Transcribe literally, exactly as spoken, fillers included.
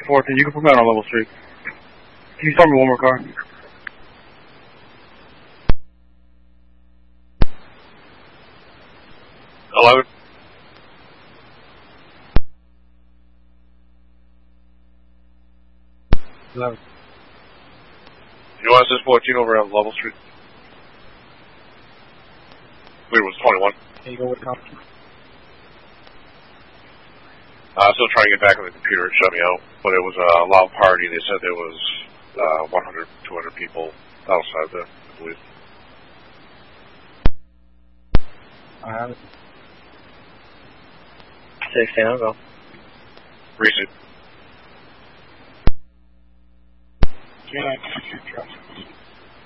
fourteen, you can put me out on level three. Can you start me one more car? eleven. eleven. You want us this fourteen over on level street? Clear was twenty-one. Can you go with cop? Uh, still trying to get back on the computer and shut me out, but it was a loud party. They said there was uh, one hundred, two hundred people outside there, I believe. I have it. sixteen, I'll go. Recent. Yeah, I can